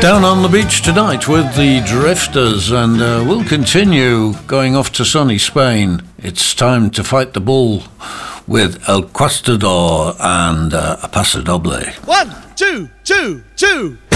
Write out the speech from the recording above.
Down on the beach tonight with the Drifters, and we'll continue going off to sunny Spain. It's time to fight the bull with El Cuestador and A Paso Doble. 1, 2, 2, 2.